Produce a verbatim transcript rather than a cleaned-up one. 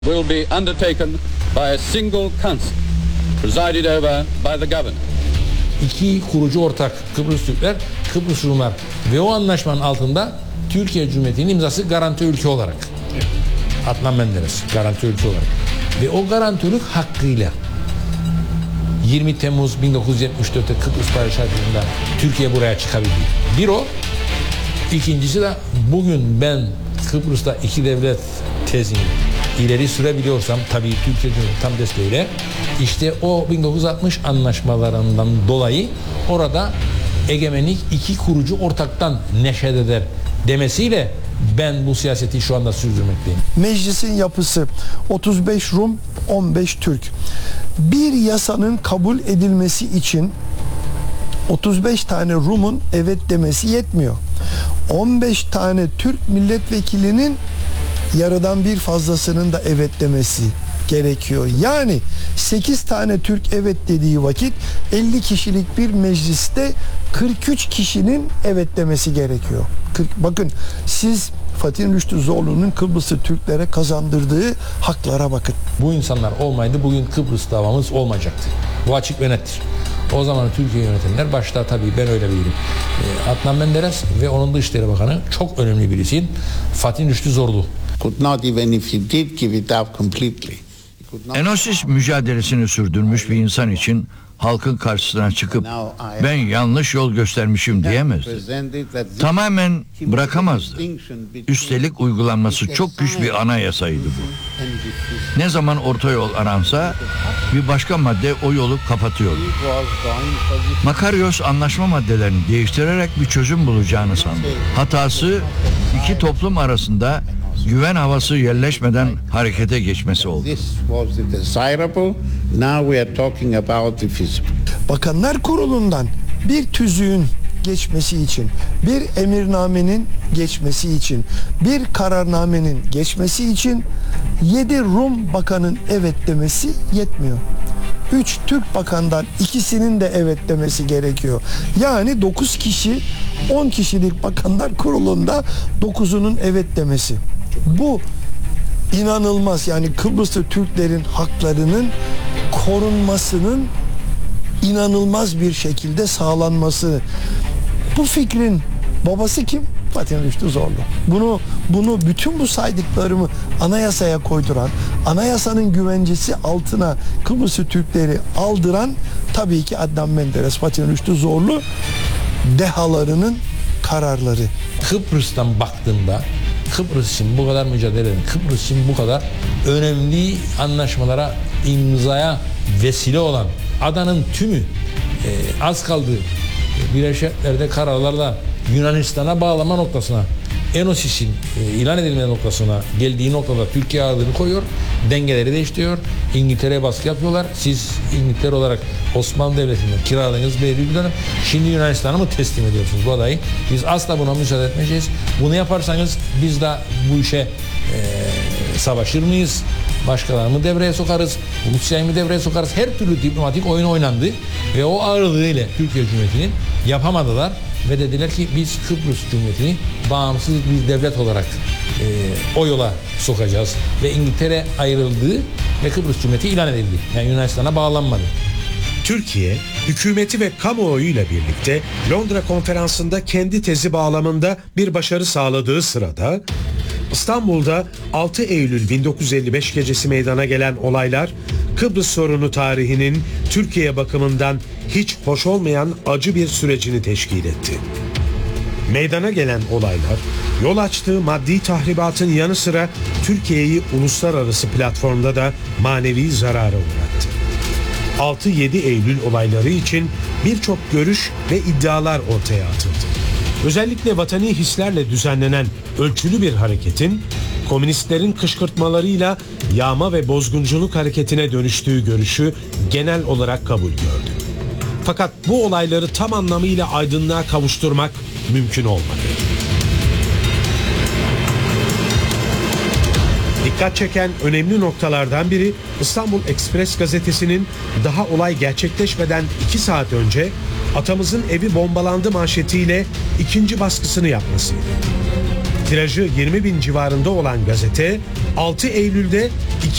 will be undertaken by a single council presided over by the governor. İki kurucu ortak Kıbrıs Türkler, Kıbrıs Rumlar ve o anlaşmanın altında Türkiye Cumhuriyeti'nin imzası garanti ülke olarak. Adnan Menderes garanti ülke olarak. Ve o garantörlük hakkıyla yirmi Temmuz bin dokuz yüz yetmiş dörtte Kıbrıs Barış Harekatı'nda Türkiye buraya çıkabildi. Bir o. İkincisi de bugün ben Kıbrıs'ta iki devlet tezini ileri sürebiliyorsam, tabii Türkiye Cumhuriyeti tam desteğiyle, işte o bin dokuz yüz altmış anlaşmalarından dolayı orada egemenlik iki kurucu ortaktan neşet eder demesiyle ben bu siyaseti şu anda sürdürmekteyim. Meclisin yapısı otuz beş Rum, on beş Türk. Bir yasanın kabul edilmesi için otuz beş tane Rum'un evet demesi yetmiyor. on beş tane Türk milletvekilinin yarıdan bir fazlasının da evet demesi gerekiyor. Yani sekiz tane Türk evet dediği vakit elli kişilik bir mecliste kırk üç kişinin evet demesi gerekiyor. kırk, bakın siz Fatih Rüştü Zorlu'nun Kıbrıs'ı Türklere kazandırdığı haklara bakın. Bu insanlar olmaydı bugün Kıbrıs davamız olmayacaktı. Bu açık ve nettir. O zaman Türkiye yönetenler, başta tabii ben öyle biriyim. E, Adnan Menderes ve onun Dışişleri Bakanı çok önemli birisi. Fatih Rüştü Zorlu. Enosis mücadelesini sürdürmüş bir insan için halkın karşısına çıkıp ben yanlış yol göstermişim diyemezdi. Tamamen bırakamazdı. Üstelik uygulanması çok güç bir anayasaydı bu. Ne zaman orta yol aransa bir başka madde o yolu kapatıyordu. Makarios anlaşma maddelerini değiştirerek bir çözüm bulacağını sandı. Hatası iki toplum arasında güven havası yerleşmeden harekete geçmesi oldu. Bakanlar Kurulu'ndan bir tüzüğün geçmesi için, bir emirnamenin geçmesi için, bir kararnamenin geçmesi için yedi Rum bakanın evet demesi yetmiyor. üç Türk bakandan ikisinin de evet demesi gerekiyor. Yani dokuz kişi, on kişilik Bakanlar Kurulu'nda dokuzunun evet demesi. Bu inanılmaz. Yani Kıbrıslı Türklerin haklarının korunmasının inanılmaz bir şekilde sağlanması. Bu fikrin babası kim? Fatih Rüştü Zorlu. Bunu bunu bütün bu saydıklarımı anayasaya koyduran, anayasanın güvencesi altına Kıbrıslı Türkleri aldıran tabii ki Adnan Menderes, Fatih Rüştü Zorlu dehalarının kararları. Kıbrıs'tan baktığımda Kıbrıs için bu kadar mücadele eden, Kıbrıs için bu kadar önemli anlaşmalara imzaya vesile olan adanın tümü e, az kaldığı e, Birleşik Milletler'de kararlarla Yunanistan'a bağlama noktasına, Enosis'in e, ilan edilme noktasına geldiği noktada Türkiye adını koyuyor, dengeleri değiştiriyor, İngiltere'ye baskı yapıyorlar. Siz İngiltere olarak Osmanlı Devleti'nden kiraladığınız belirli bir dönem, şimdi Yunanistan'a mı teslim ediyorsunuz bu adayı? Biz asla buna müsaade etmeyeceğiz. Bunu yaparsanız biz de bu işe e, savaşır mıyız? Başkalarını devreye sokarız, Rusya'yı mı devreye sokarız? Her türlü diplomatik oyun oynandı ve o ağırlığıyla Türkiye Cumhuriyeti'nin yapamadılar ve dediler ki biz Kıbrıs Cumhuriyeti'ni bağımsız bir devlet olarak e, o yola sokacağız ve İngiltere ayrıldı ve Kıbrıs Cumhuriyeti ilan edildi. Yani Yunanistan'a bağlanmadı. Türkiye, hükümeti ve kamuoyuyla birlikte Londra Konferansı'nda kendi tezi bağlamında bir başarı sağladığı sırada İstanbul'da altı Eylül bin dokuz yüz elli beş gecesi meydana gelen olaylar Kıbrıs sorunu tarihinin Türkiye bakımından hiç hoş olmayan acı bir sürecini teşkil etti. Meydana gelen olaylar yol açtığı maddi tahribatın yanı sıra Türkiye'yi uluslararası platformda da manevi zarara uğrattı. altı yedi Eylül olayları için birçok görüş ve iddialar ortaya atıldı. Özellikle vatani hislerle düzenlenen ölçülü bir hareketin komünistlerin kışkırtmalarıyla yağma ve bozgunculuk hareketine dönüştüğü görüşü genel olarak kabul gördü. Fakat bu olayları tam anlamıyla aydınlığa kavuşturmak mümkün olmadı. Dikkat çeken önemli noktalardan biri İstanbul Express gazetesinin daha olay gerçekleşmeden iki saat önce "Atamızın evi bombalandı" manşetiyle ikinci baskısını yapmasıydı. Tirajı yirmi bin civarında olan gazete altı Eylül'de